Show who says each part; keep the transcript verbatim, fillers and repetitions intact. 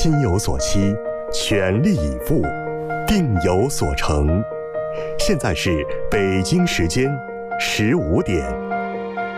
Speaker 1: 心有所期，全力以赴，定有所成。现在是北京时间十五点。